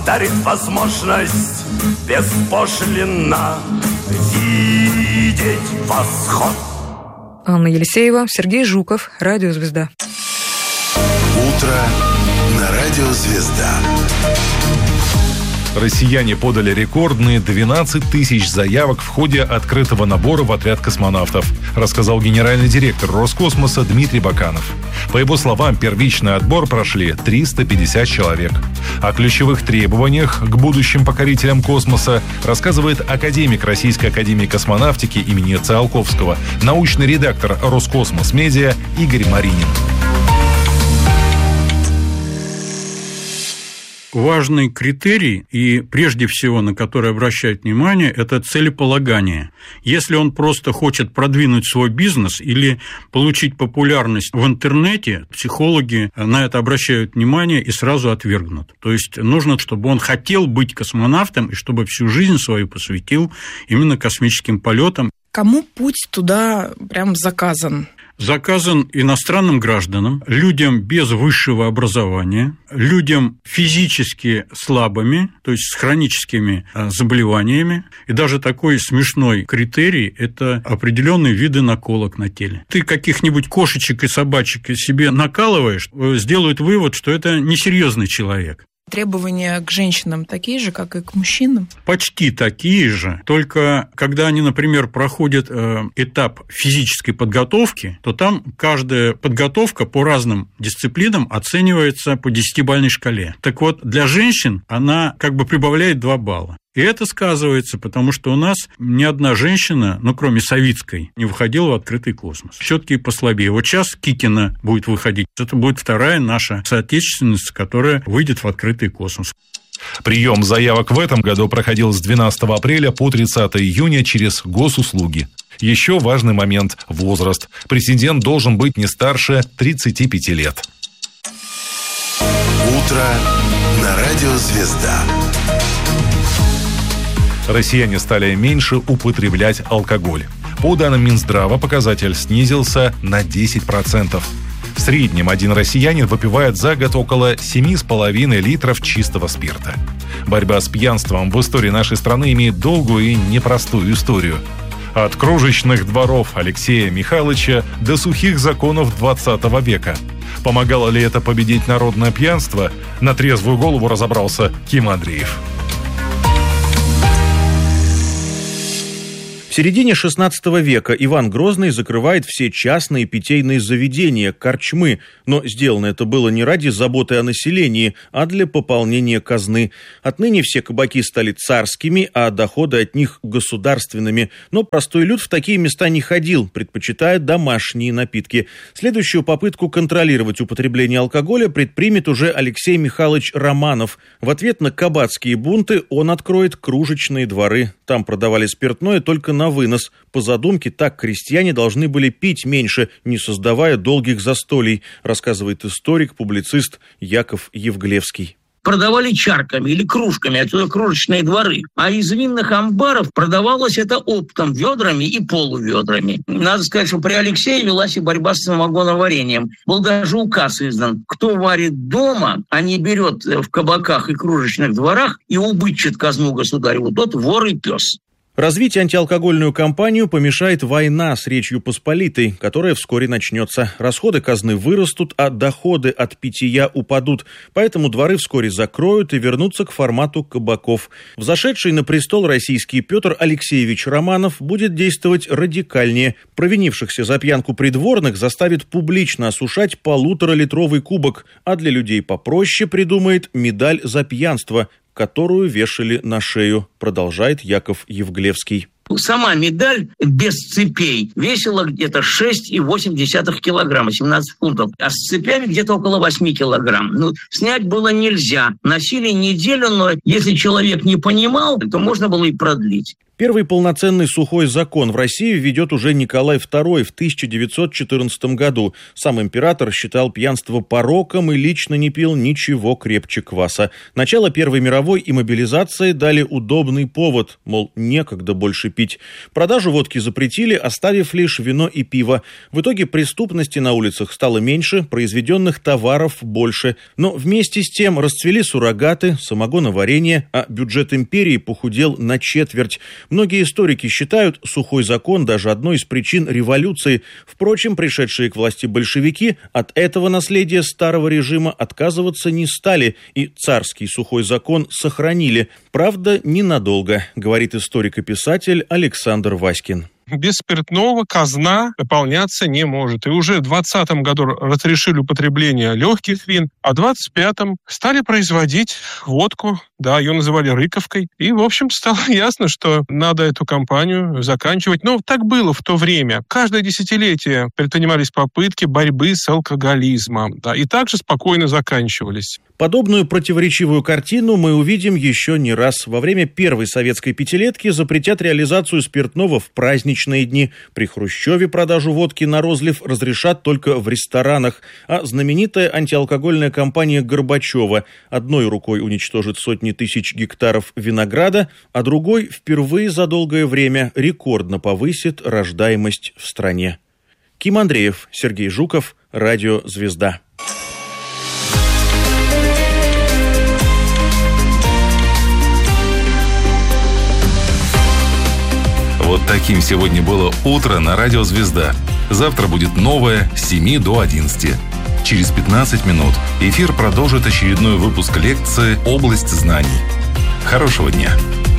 дарит возможность беспошлинно видеть восход. Анна Елисеева, Сергей Жуков, Радио «Звезда». Утро на Радио «Звезда». Россияне подали рекордные 12 тысяч заявок в ходе открытого набора в отряд космонавтов, рассказал генеральный директор Роскосмоса Дмитрий Баканов. По его словам, первичный отбор прошли 350 человек. О ключевых требованиях к будущим покорителям космоса рассказывает академик Российской академии космонавтики имени Циолковского, научный редактор Роскосмос Медиа Игорь Маринин. Важный критерий, и прежде всего на который обращают внимание, это целеполагание. Если он просто хочет продвинуть свой бизнес или получить популярность в интернете, психологи на это обращают внимание и сразу отвергнут. То есть нужно, чтобы он хотел быть космонавтом и чтобы всю жизнь свою посвятил именно космическим полетам. Кому путь туда прям заказан? Заказан иностранным гражданам, людям без высшего образования, людям физически слабыми, то есть с хроническими заболеваниями. И даже такой смешной критерий – это определенные виды наколок на теле. Ты каких-нибудь кошечек и собачек себе накалываешь, сделают вывод, что это несерьезный человек. Требования к женщинам такие же, как и к мужчинам? Почти такие же, только когда они, например, проходят этап физической подготовки, то там каждая подготовка по разным дисциплинам оценивается по 10-бальной шкале. Так вот, для женщин она как бы прибавляет 2 балла. И это сказывается, потому что у нас ни одна женщина, кроме Савицкой, не выходила в открытый космос. Все-таки послабее. Вот сейчас Кикина будет выходить. Это будет вторая наша соотечественница, которая выйдет в открытый космос. Прием заявок в этом году проходил с 12 апреля по 30 июня через госуслуги. Еще важный момент – возраст. Претендент должен быть не старше 35 лет. Утро на Радио «Звезда». Россияне стали меньше употреблять алкоголь. По данным Минздрава, показатель снизился на 10%. В среднем один россиянин выпивает за год около 7,5 литров чистого спирта. Борьба с пьянством в истории нашей страны имеет долгую и непростую историю. От кружечных дворов Алексея Михайловича до сухих законов 20 века. Помогало ли это победить народное пьянство? На трезвую голову разобрался Ким Андреев. В середине XVI века Иван Грозный закрывает все частные питейные заведения, корчмы, но сделано это было не ради заботы о населении, а для пополнения казны. Отныне все кабаки стали царскими, а доходы от них государственными. Но простой люд в такие места не ходил, предпочитая домашние напитки. Следующую попытку контролировать употребление алкоголя предпримет уже Алексей Михайлович Романов. В ответ на кабацкие бунты он откроет кружечные дворы. Там продавали спиртное только на вынос. По задумке, так крестьяне должны были пить меньше, не создавая долгих застолий, рассказывает историк, публицист Яков Евглевский. Продавали чарками или кружками, отсюда кружечные дворы. А из винных амбаров продавалось это оптом, ведрами и полуведрами. Надо сказать, что при Алексее велась и борьба с самогоноварением. Был даже указ издан. Кто варит дома, а не берет в кабаках и кружечных дворах и убытчит казну государеву, тот вор и пес. Развить антиалкогольную кампанию помешает война с Речью Посполитой, которая вскоре начнется. Расходы казны вырастут, а доходы от питья упадут. Поэтому дворы вскоре закроют и вернутся к формату кабаков. Взошедший на престол российский Петр Алексеевич Романов будет действовать радикальнее. Провинившихся за пьянку придворных заставит публично осушать 1,5-литровый кубок, а для людей попроще придумает медаль за пьянство, которую вешали на шею, продолжает Яков Евглевский. Сама медаль без цепей весила где-то 6,8 килограмма, 17 фунтов, а с цепями где-то около 8 килограмм. Снять было нельзя. Носили неделю, но если человек не понимал, то можно было и продлить. Первый полноценный сухой закон в России введет уже Николай II в 1914 году. Сам император считал пьянство пороком и лично не пил ничего крепче кваса. Начало Первой мировой и мобилизации дали удобный повод, мол, некогда больше пить. Продажу водки запретили, оставив лишь вино и пиво. В итоге преступности на улицах стало меньше, произведенных товаров больше. Но вместе с тем расцвели суррогаты, самогоноварение, а бюджет империи похудел на четверть. Многие историки считают сухой закон даже одной из причин революции. Впрочем, пришедшие к власти большевики от этого наследия старого режима отказываться не стали и царский сухой закон сохранили. Правда, ненадолго, говорит историк и писатель Александр Васькин. Без спиртного казна наполняться не может. И уже в 2020 году разрешили употребление легких вин, а в 2025 стали производить водку. Да, ее называли рыковкой. И, в общем, стало ясно, что надо эту кампанию заканчивать. Но так было в то время. Каждое десятилетие предпринимались попытки борьбы с алкоголизмом. Да, и также спокойно заканчивались. Подобную противоречивую картину мы увидим еще не раз. Во время первой советской пятилетки запретят реализацию спиртного в праздничные дни. При Хрущеве продажу водки на розлив разрешат только в ресторанах. А знаменитая антиалкогольная кампания Горбачева одной рукой уничтожит сотни тысяч гектаров винограда, а другой впервые за долгое время рекордно повысит рождаемость в стране. Ким Андреев, Сергей Жуков, Радио «Звезда». Вот таким сегодня было утро на Радио «Звезда». Завтра будет новое с 7 до 11. Через 15 минут эфир продолжит очередной выпуск лекции «Область знаний». Хорошего дня!